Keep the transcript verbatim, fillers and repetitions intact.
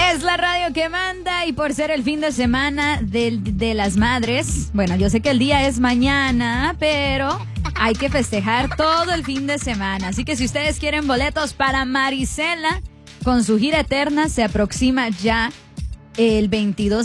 Es la radio que manda y por ser el fin de semana del- de las madres, bueno, yo sé que el día es mañana, pero hay que festejar todo el fin de semana. Así que si ustedes quieren boletos para Marisela, con su gira eterna se aproxima ya el veintidós